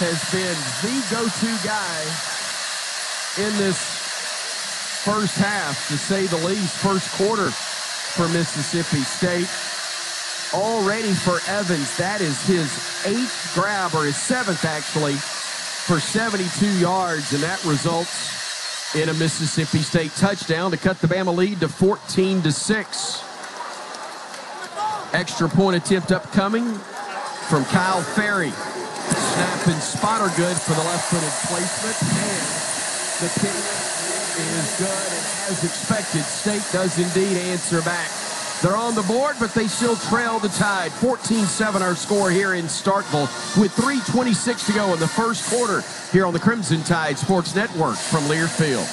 has been the go-to guy in this first half, to say the least, first quarter for Mississippi State. Already for Evans, that is his 8th grab, or his 7th actually, for 72 yards, and that results in a Mississippi State touchdown to cut the Bama lead to 14-6. Extra point attempt upcoming from Kyle Ferry. Snap and spot are good for the left-footed placement, and the kick is good, and as expected, State does indeed answer back. They're on the board, but they still trail the Tide. 14-7 our score here in Starkville with 3:26 to go in the first quarter here on the Crimson Tide Sports Network from Learfield.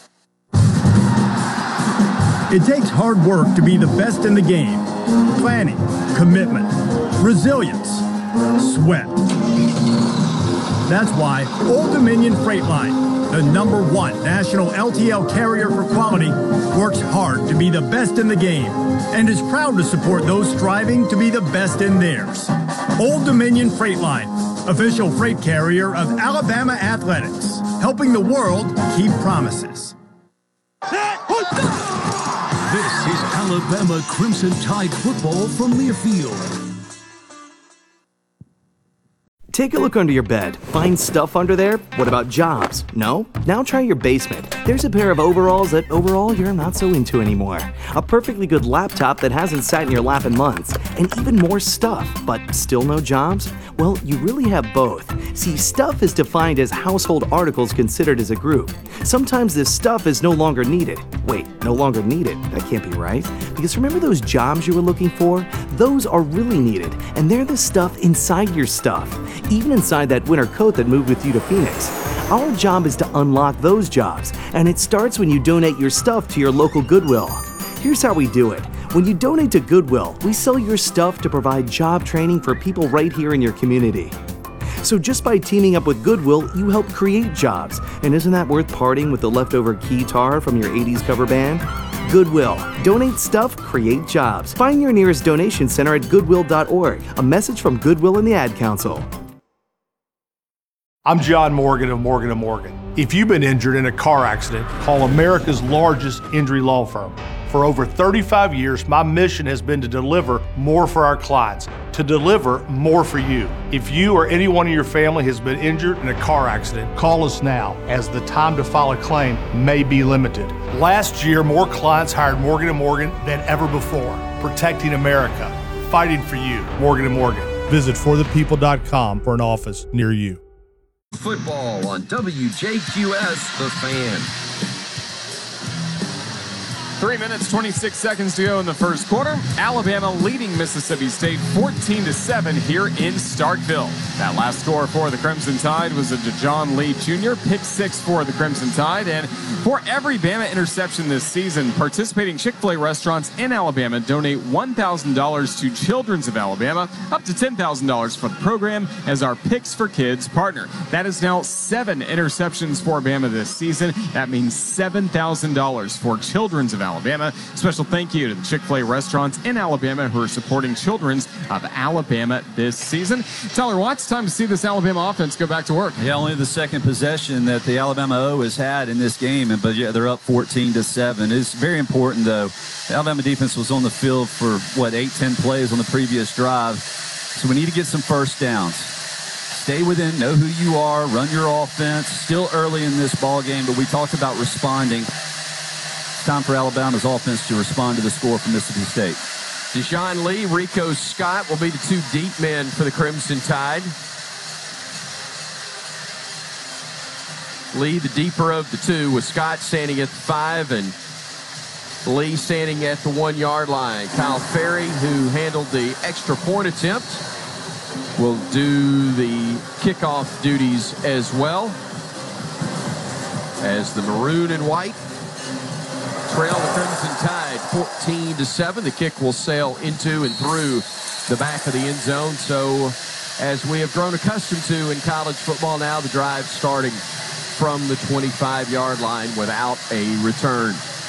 It takes hard work to be the best in the game. Planning, commitment, resilience, sweat. That's why Old Dominion Freight Line, the #1 national LTL carrier for quality, works hard to be the best in the game and is proud to support those striving to be the best in theirs. Old Dominion Freight Line, official freight carrier of Alabama Athletics, helping the world keep promises. This is Alabama Crimson Tide football from Learfield. Take a look under your bed. Find stuff under there? What about jobs? No? Now try your basement. There's a pair of overalls that overall you're not so into anymore. A perfectly good laptop that hasn't sat in your lap in months. And even more stuff, but still no jobs? Well, you really have both. See, stuff is defined as household articles considered as a group. Sometimes this stuff is no longer needed. Wait, no longer needed? That can't be right. Because remember those jobs you were looking for? Those are really needed, and they're the stuff inside your stuff. Even inside that winter coat that moved with you to Phoenix. Our job is to unlock those jobs, and it starts when you donate your stuff to your local Goodwill. Here's how we do it. When you donate to Goodwill, we sell your stuff to provide job training for people right here in your community. So just by teaming up with Goodwill, you help create jobs. And isn't that worth parting with the leftover keytar from your 80s cover band? Goodwill. Donate stuff, create jobs. Find your nearest donation center at goodwill.org. A message from Goodwill and the Ad Council. I'm John Morgan of Morgan & Morgan. If you've been injured in a car accident, call America's largest injury law firm. For over 35 years, my mission has been to deliver more for our clients, to deliver more for you. If you or anyone in your family has been injured in a car accident, call us now, as the time to file a claim may be limited. Last year, more clients hired Morgan & Morgan than ever before, protecting America, fighting for you. Morgan & Morgan. Visit forthepeople.com for an office near you. Football on WJQS, The Fan. 3 minutes, 26 seconds to go in the first quarter. Alabama leading Mississippi State 14-7 here in Starkville. That last score for the Crimson Tide was a DeJohn Lee Jr. pick 6 for the Crimson Tide. And for every Bama interception this season, participating Chick-fil-A restaurants in Alabama donate $1,000 to Children's of Alabama, up to $10,000 for the program as our Picks for Kids partner. That is now 7 interceptions for Bama this season. That means $7,000 for Children's of Alabama. Special thank you to the Chick-fil-A restaurants in Alabama who are supporting Children's of Alabama this season. Tyler Watts, time to see this Alabama offense go back to work. Yeah, only the second possession that the Alabama O has had in this game, but yeah, they're up 14-7. It's very important, though. The Alabama defense was on the field for, 8-10 plays on the previous drive. So we need to get some first downs. Stay within, know who you are, run your offense. Still early in this ball game, but we talked about responding. It's time for Alabama's offense to respond to the score from Mississippi State. DeJohn Lee, Rico Scott will be the 2 deep men for the Crimson Tide. Lee, the deeper of the 2, with Scott standing at the 5 and Lee standing at the 1-yard line. Kyle Ferry, who handled the extra point attempt, will do the kickoff duties as well, as the maroon and white trail the Crimson Tide 14-7. The kick will sail into and through the back of the end zone. So as we have grown accustomed to in college football now, the drive starting from the 25-yard line without a return.